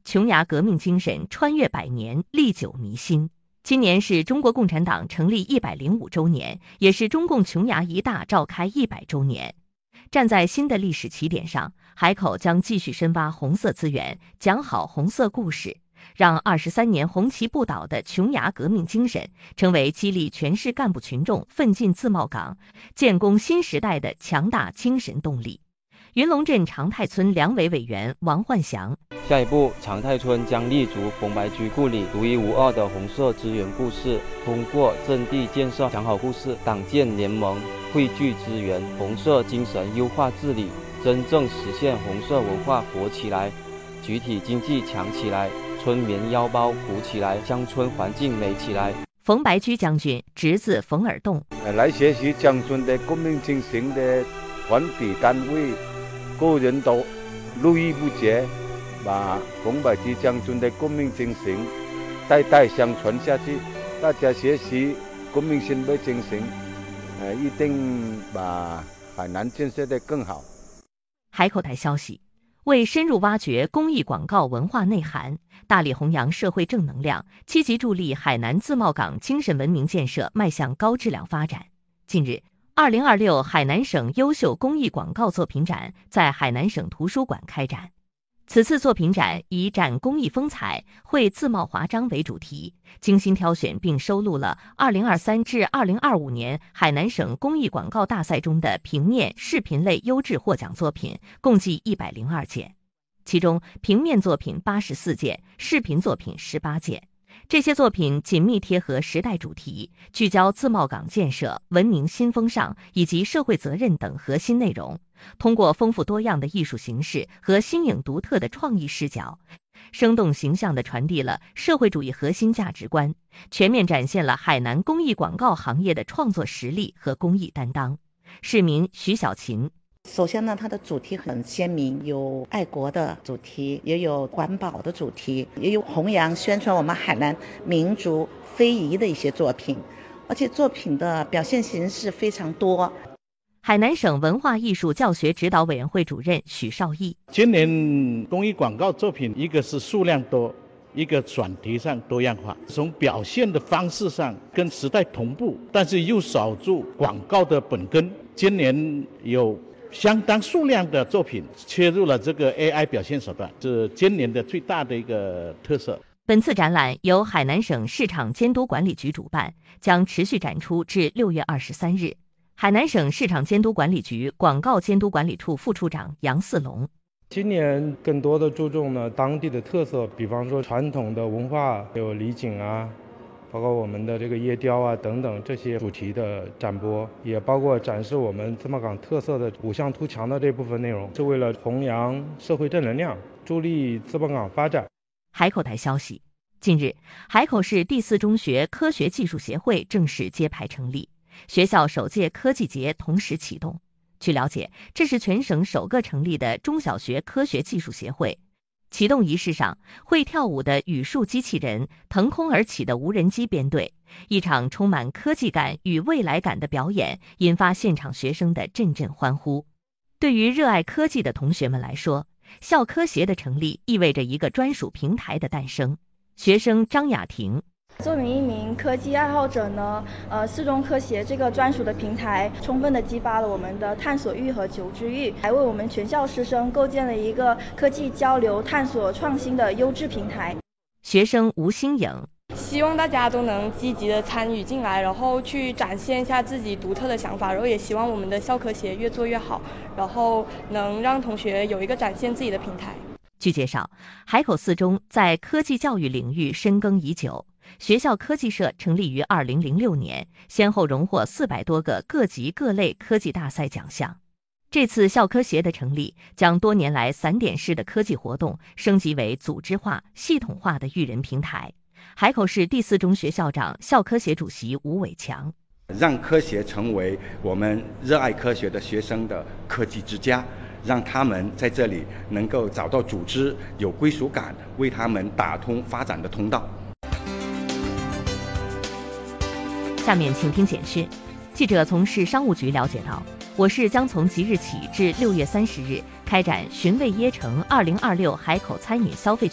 琼崖革命精神穿越百年，历久弥新。今年是中国共产党成立105周年，也是中共琼崖一大召开100周年。站在新的历史起点上，海口将继续深挖红色资源，讲好红色故事，让23年红旗不倒的琼崖革命精神成为激励全市干部群众奋进自贸港、建功新时代的强大精神动力。云龙镇长泰村两委委员王焕祥： 下一步，长泰村将立足冯白居故里独一无二的红色资源故事，通过阵地建设讲好故事，党建联盟汇聚资源，红色精神优化治理，真正实现红色文化活起来，集体经济强起来，村民腰包鼓起来，乡村环境美起来。 冯白居将军侄子冯尔栋： 来学习将军的革命精神的团体单位个人都络绎不绝，把冯白居将军的革命精神代代相传下去。大家学习革命先辈精神，一定把海南建设得更好。 海口台消息：为深入挖掘公益广告文化内涵，大力弘扬社会正能量，积极助力海南自贸港精神文明建设迈向高质量发展。近日，2026海南省优秀公益广告作品展在海南省图书馆开展。此次作品展以展公益风采、绘自贸华章为主题，精心挑选并收录了2023至2025年海南省公益广告大赛中的平面、视频类优质获奖作品，共计102件，其中平面作品84件，视频作品18件。这些作品紧密贴合时代主题，聚焦自贸港建设、文明新风尚以及社会责任等核心内容，通过丰富多样的艺术形式和新颖独特的创意视角，生动形象地传递了社会主义核心价值观，全面展现了海南公益广告行业的创作实力和公益担当。市民徐小琴： 首先呢，它的主题很鲜明，有爱国的主题，也有环保的主题，也有弘扬宣传我们海南民族非遗的一些作品，而且作品的表现形式非常多。 海南省文化艺术教学指导委员会主任许绍义： 今年公益广告作品，一个是数量多，一个选题上多样化，从表现的方式上跟时代同步，但是又守住广告的本根。今年有相当数量的作品切入了这个 AI 表现手段，是今年的最大的一个特色。 本次展览由海南省市场监督管理局主办，将持续展出至6月23日。海南省市场监督管理局广告监督管理处副处长杨四龙： 今年更多的注重了当地的特色，比方说传统的文化，有礼景啊，包括我们的这个夜雕啊等等这些主题的展播，也包括展示我们自贸港特色的五项图强的这部分内容，是为了弘扬社会正能量，助力自贸港发展。 海口台消息：近日，海口市第4中学科学技术协会正式揭牌成立，学校首届科技节同时启动。据了解，这是全省首个成立的中小学科学技术协会。启动仪式上，会跳舞的语数机器人、腾空而起的无人机编队，一场充满科技感与未来感的表演，引发现场学生的阵阵欢呼。对于热爱科技的同学们来说，校科协的成立意味着一个专属平台的诞生。学生张雅婷： 作为一名科技爱好者呢，4中科协这个专属的平台，充分的激发了我们的探索欲和求知欲，还为我们全校师生构建了一个科技交流、探索、创新的优质平台。 学生吴新颖： 希望大家都能积极的参与进来，然后去展现一下自己独特的想法，然后也希望我们的校科协越做越好，然后能让同学有一个展现自己的平台。 据介绍，海口4中在科技教育领域深耕已久，学校科技社成立于2006年，先后荣获400多个各级各类科技大赛奖项。这次校科协的成立，将多年来散点式的科技活动升级为组织化、系统化的育人平台。海口市第4中学校长、校科协主席吴伟强： 让科协成为我们热爱科学的学生的科技之家，让他们在这里能够找到组织，有归属感，为他们打通发展的通道。 下面请听简讯。记者从市商务局了解到，我市将从即日起至6月30日开展寻味椰城2026海口餐饮消费